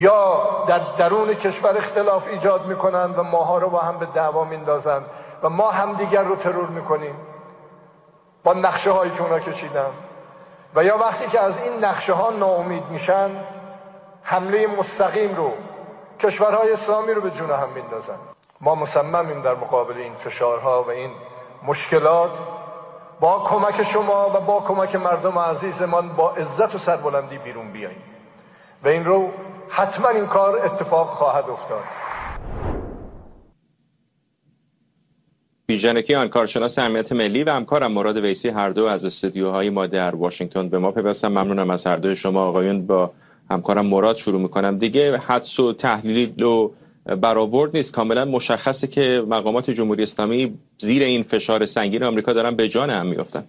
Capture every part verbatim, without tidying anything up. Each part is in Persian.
یا در درون کشور اختلاف ایجاد میکنن و ماها رو با هم به دعوا میندازن و ما هم دیگر رو ترور میکنیم با نقشه هایی که اونا کشیدن، و یا وقتی که از این نقشه ها ناامید میشن حمله مستقیم رو کشورهای اسلامی رو به جون هم میندازن. ما مصممیم در مقابل این فشارها و این مشکلات با کمک شما و با کمک مردم عزیزمان با عزت و سربلندی بیرون بیاییم و این رو حتما این کار اتفاق خواهد افتاد. بیژن کیان، کارشناس امنیت ملی و همکارم مراد ویسی، هر دو از استودیوهای ما در واشنگتن به ما پیوستن. ممنونم از هر دوی شما آقایون. با همکارم مراد شروع میکنم. دیگه حدس و تحلیل و برآورد نیست، کاملا مشخصه که مقامات جمهوری اسلامی زیر این فشار سنگین آمریکا دارن به جان هم میافتن.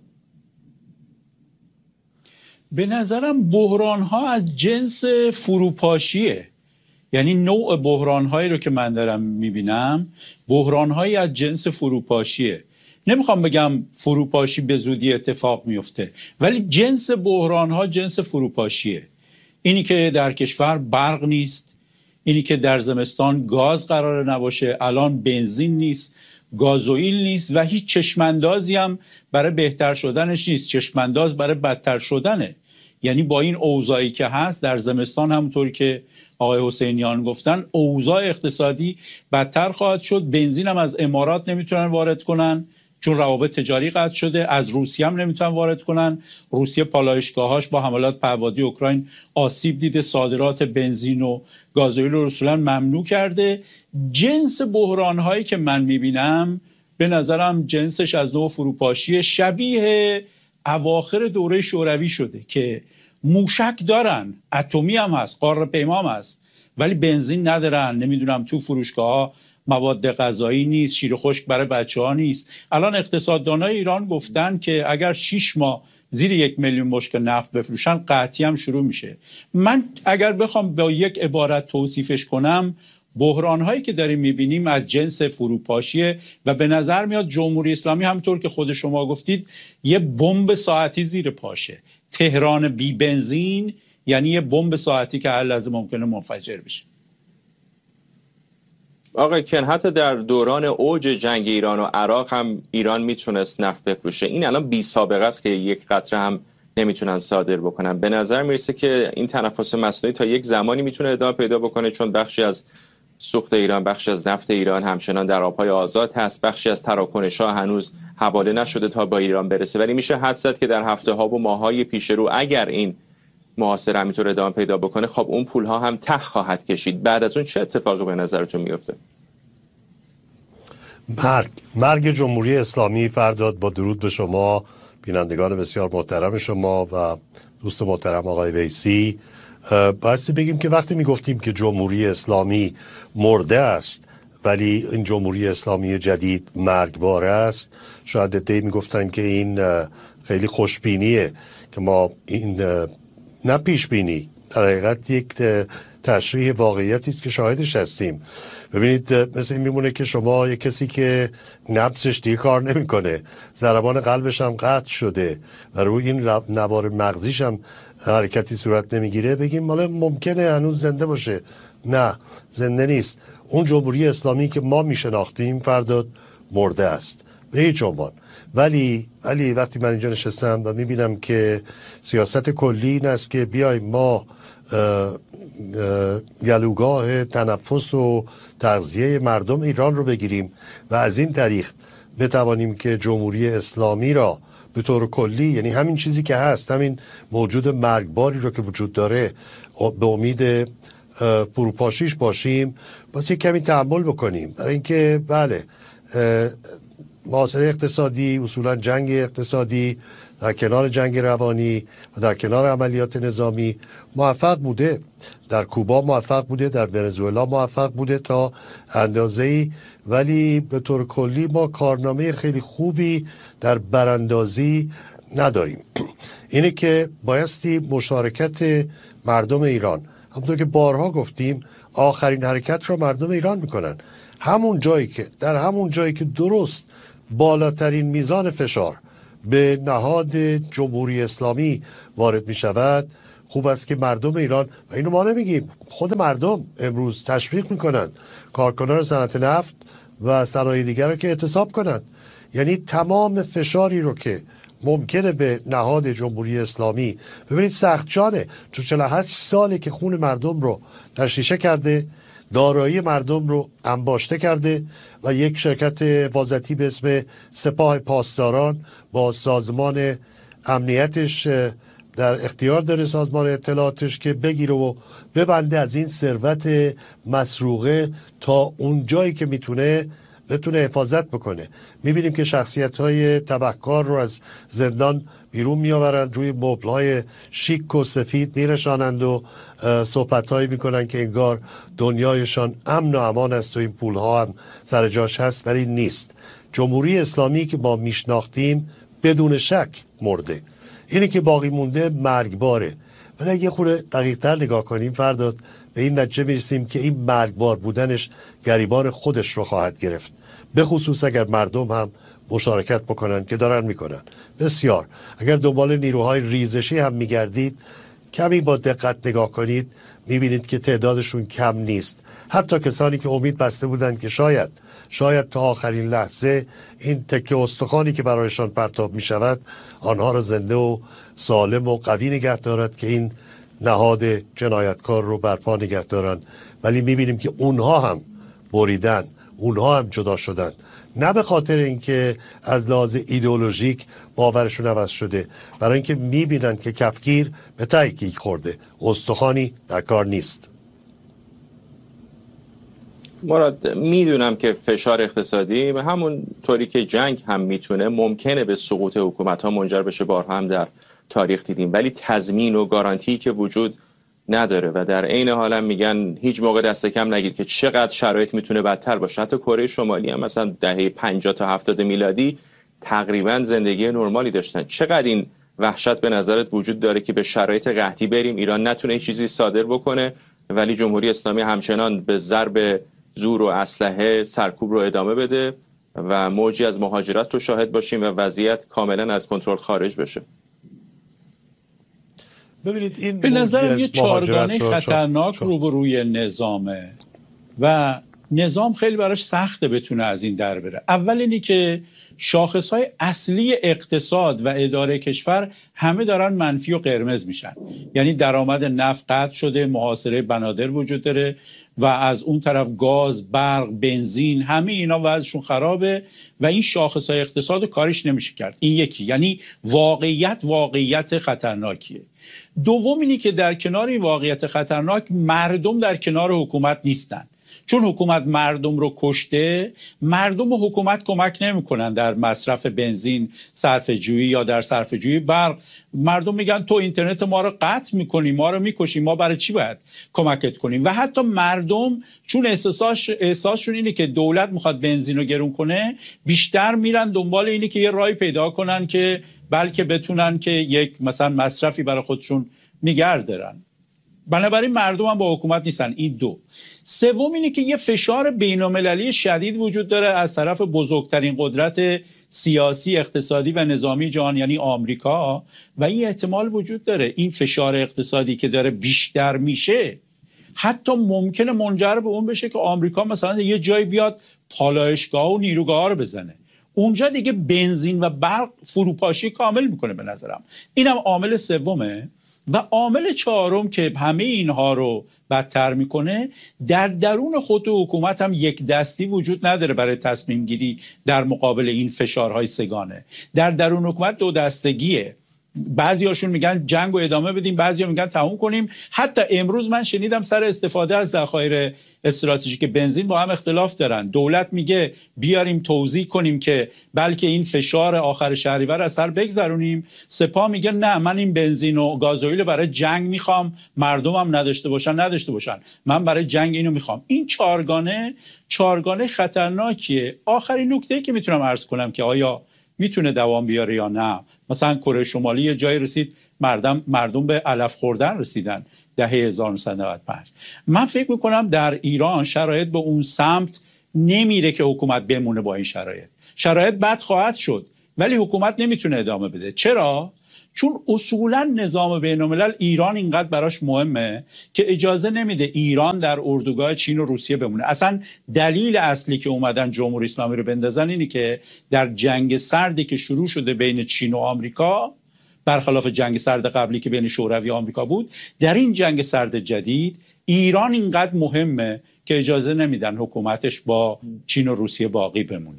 به نظرم بحران ها از جنس فروپاشیه، یعنی نوع بحران هایی رو که من دارم میبینم بحران هایی از جنس فروپاشیه. نمیخوام بگم فروپاشی به زودی اتفاق میفته، ولی جنس بحران ها جنس فروپاشیه. اینی که در کشور برق نیست، اینی که در زمستان گاز قراره نباشه، الان بنزین نیست، گازوئیل نیست و هیچ چشماندازی هم برای بهتر شدنش نیست، چشمانداز برای بدتر شدنه. یعنی با این اوضاعی که هست در زمستان همونطوری که آقای حسینیان گفتن اوضاع اقتصادی بدتر خواهد شد. بنزین هم از امارات نمیتونن وارد کنن چون روابط تجاری قطع شده، از روسیه هم نمیتونن وارد کنن. روسیه پالایشگاهاش با حملات پهپادی اوکراین آسیب دیده، صادرات بنزین و گازوئیل رو رسولا ممنوع کرده. جنس بحران هایی که من میبینم به نظرم جنسش از نوع فروپاشی شبیه اواخر دوره شوروی شده که موشک دارن، اتمی هم هست، قاره پیما هم هست، ولی بنزین ندارن، نمیدونم تو فروشگاه ها مواد غذایی نیست، شیر خشک برای بچه ها نیست. الان اقتصاددانای ایران گفتن که اگر شش ماه زیر یک میلیون بشکه نفت بفروشن قحطی هم شروع میشه. من اگر بخوام با یک عبارت توصیفش کنم، بحران هایی که داریم میبینیم از جنس فروپاشیه و به نظر میاد جمهوری اسلامی همطور که خود شما گفتید یه بمب ساعتی زیر پاشه. تهران بی بنزین یعنی یه بمب ساعتی که هر لحظه ممکنه منفجر بشه. آقای کیان، حتی در دوران اوج جنگ ایران و عراق هم ایران میتونست نفت بفروشه. این الان بی سابقه است که یک قطره هم نمیتونن صادر بکنن. به نظر میرسه که این تنفس مصنوعی تا یک زمانی میتونه ادامه پیدا بکنه، چون بخشی از سوخت ایران، بخشی از نفت ایران همچنان در آبهای آزاد هست، بخشی از تراکنش‌ها هنوز حواله نشده تا با ایران برسه. ولی میشه حدس زد که در هفته‌ها و ماه‌های پیش رو اگر این محاصره همینطور ادامه پیدا بکنه، خب اون پول‌ها هم ته خواهد کشید. بعد از اون چه اتفاقی به نظرتون میفته؟ مرگ مرگ جمهوری اسلامی. فرداد با درود به شما بینندگان بسیار محترم شما و دوست محترم آقای ویسی. بایستی بگیم که وقتی میگفتیم که جمهوری اسلامی مرده است ولی این جمهوری اسلامی جدید مرگبار است، شاید عده‌ای میگفتن که این خیلی خوشبینیه که ما این نه پیشبینی، در حقیقت یک تشریح واقعیتی است که شاهدش هستیم. ببینید مثل این میمونه که شما یک کسی که نبضش دیگه کار نمیکنه، ضربان قلبش هم قطع شده و روی این نوار مغزیش هم حرکتی صورت نمیگیره، بگیم مالا ممکنه هنوز زنده باشه. نه، زنده نیست. اون جمهوری اسلامی که ما میشناختیم فرداد مرده است به هیچ عنوان. ولی ولی وقتی من اینجا نشستم و میبینم که سیاست کلی این است که بیایم ما گلوگاه تنفس و تغذیه مردم ایران رو بگیریم و از این طریق بتوانیم که جمهوری اسلامی را به طور کلی، یعنی همین چیزی که هست، همین موجود مرگباری رو که وجود داره، به امید فروپاشیش باشیم، باید یک کمی تحمل بکنیم. برای اینکه بله محاصره اقتصادی، اصولا جنگ اقتصادی در کنار جنگ روانی و در کنار عملیات نظامی موفق بوده. در کوبا موفق بوده، در ونزوئلا موفق بوده تا اندازه‌ای، ولی به طور کلی ما کارنامه خیلی خوبی در براندازی نداریم. اینه که بایستی مشارکت مردم ایران، همونطور که بارها گفتیم، آخرین حرکت را مردم ایران میکنن. همون جایی که در همون جایی که درست بالاترین میزان فشار به نهاد جمهوری اسلامی وارد می شود، خوب است که مردم ایران، و اینو ما نمیگیم، خود مردم امروز تشویق میکنن کارکنان صنعت نفت و صنایع دیگر رو که اعتصاب کنند. یعنی تمام فشاری رو که ممکنه به نهاد جمهوری اسلامی، ببینید سخت جانه، چون چهل و هشت ساله که خون مردم رو در شیشه کرده، دارایی مردم رو انباشته کرده و یک شرکت حفاظتی به اسم سپاه پاسداران با سازمان امنیتش در اختیار داره، سازمان اطلاعاتش، که بگیره و ببنده از این ثروت مسروقه تا اون جایی که میتونه بتونه حفاظت بکنه. میبینیم که شخصیت های تبهکار رو از زندان بیرون میآورند، روی مبل‌های شیک و سفید میرشانند و صحبت هایی میکنن که انگار دنیایشان امن و امان است و این پول ها هم سر جاش هست، ولی نیست. جمهوری اسلامی که ما میشناختیم بدون شک مرده، اینی که باقی مونده مرگباره. ولی اگه خورده دقیق تر نگاه کنیم فرداد، به این نتیجه میرسیم که این مرگبار بودنش گریبان خودش رو خواهد گرفت، به خصوص اگر مردم هم مشارکت بکنن که دارن میکنن بسیار. اگر دنبال نیروهای ریزشی هم میگردید، کمی با دقت نگاه کنید، میبینید که تعدادشون کم نیست. حتی کسانی که امید بسته بودن که شاید شاید تا آخرین لحظه این تکه استخوانی که برایشان پرتاب میشود آنها را زنده و سالم و قوی نگه دارد که این نهاد جنایتکار رو برپا نگه دارن، ولی میبینیم که اونها هم بریدن، اونها هم جدا شدن، نه به خاطر اینکه از لحاظ ایدئولوژیک باورشون عوض شده، برای اینکه میبینن که کفگیر به تحقیق خورده، استخوانی در کار نیست. مراد، میدونم که فشار اقتصادی و همون طوری که جنگ هم میتونه ممکنه به سقوط حکومت ها منجر بشه، بارها هم در تاریخ دیدیم، ولی تضمین و گارانتی که وجود نداره و در عین حال هم میگن هیچ موقع دست کم نگیر که چقدر شرایط میتونه بدتر باشه. حتی کره شمالی هم مثلا دهه پنجاه تا هفتاد میلادی تقریبا زندگی نرمالی داشتن. چقدر این وحشت به نظرت وجود داره که به شرایط قحطی بریم، ایران نتونه چیزی صادر بکنه ولی جمهوری اسلامی همچنان به ضرب زور و اسلحه سرکوب رو ادامه بده و موجی از مهاجرت رو شاهد باشیم و وضعیت کاملا از کنترل خارج بشه؟ ببینید این به نظرم یه چهارگانه رو خطرناک روبروی نظامه و نظام خیلی براش سخته بتونه از این در بره. اول اینی که شاخصهای اصلی اقتصاد و اداره کشور همه دارن منفی و قرمز میشن، یعنی درآمد نفت قطع شده، محاصره بنادر وجود داره و از اون طرف گاز، برق، بنزین، همه اینا وضعشون خرابه و این شاخصهای اقتصاد رو کارش نمیشه کرد. این یکی، یعنی واقعیت واقعیت خطرناکیه. دوم اینی که در کنار این واقعیت خطرناک مردم در کنار حکومت نیستن، چون حکومت مردم رو کشته. مردم و حکومت کمک نمیکنن در مصرف بنزین، صرفه جویی یا در صرفه جویی برق. مردم میگن تو اینترنت ما رو قطع میکنی، ما رو میکشی، ما برای چی باید کمکت کنیم؟ و حتی مردم چون احساسش احساسشون اینه که دولت میخواد بنزین رو گرون کنه، بیشتر میرن دنبال اینه که یه راهی پیدا کنن که بلکه بتونن که یک مثلا مصرفی برای خودشون نگه دارن. بنابراین مردم هم با حکومت نیستن. این دو. سوم اینه که یه فشار بین‌المللی شدید وجود داره از طرف بزرگترین قدرت سیاسی، اقتصادی و نظامی جهان، یعنی آمریکا، و این احتمال وجود داره این فشار اقتصادی که داره بیشتر میشه حتی ممکنه منجر به اون بشه که آمریکا مثلا یه جای بیاد پالایشگاه و نیروگاه رو بزنه. اونجا دیگه بنزین و برق فروپاشی کامل میکنه به نظرم. اینم عامل سومه. و عامل چهارم که همه اینها رو بدتر میکنه، در درون خود حکومت هم یک دستی وجود نداره برای تصمیم گیری در مقابل این فشارهای سگانه. در درون حکومت دو دستگیه. بعضی هاشون میگن جنگ رو ادامه بدیم، بعضی ها میگن تموم کنیم. حتی امروز من شنیدم سر استفاده از ذخایر استراتژیک بنزین با هم اختلاف دارن. دولت میگه بیاریم توزیع کنیم که بلکه این فشار آخر شهریور از سر بگذرونیم. سپاه میگه نه، من این بنزین و گازوئیل برای جنگ میخوام، مردمم نداشته باشن نداشته باشن، من برای جنگ اینو میخوام. این چهارگانه چهارگانه خطرناکیه. آخرین نکته‌ای که میتونم عرض کنم که آیا میتونه دوام بیاره یا نه، مثلا کره شمالی یه جایی رسید مردم مردم به علف خوردن رسیدن دهه هزار و نهصد و نود و پنج. من فکر میکنم در ایران شرایط به اون سمت نمیره که حکومت بمونه با این شرایط. شرایط بد خواهد شد ولی حکومت نمیتونه ادامه بده. چرا؟ چون اصولا نظام بین الملل ایران اینقدر براش مهمه که اجازه نمیده ایران در اردوگاه چین و روسیه بمونه. اصلا دلیل اصلی که اومدن جمهوری اسلامی رو بندازن اینی که در جنگ سردی که شروع شده بین چین و آمریکا، برخلاف جنگ سرد قبلی که بین شوروی و آمریکا بود، در این جنگ سرد جدید ایران اینقدر مهمه که اجازه نمیدن حکومتش با چین و روسیه باقی بمونه.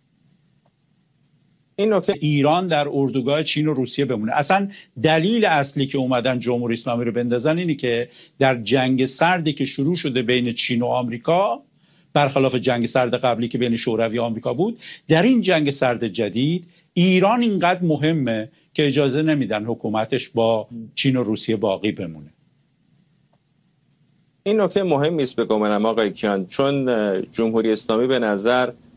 این نکته ایران در اردوگاه چین و روسیه بمونه. اصلا دلیل اصلی که اومدن جمهوری اسلامی رو بندازن اینی که در جنگ سردی که شروع شده بین چین و آمریکا، برخلاف جنگ سرد قبلی که بین شوروی و آمریکا بود، در این جنگ سرد جدید ایران اینقدر مهمه که اجازه نمیدن حکومتش با چین و روسیه باقی بمونه. این نکته مهمی است بگم آقای کیان، چون جمهوری اسلامی به نظر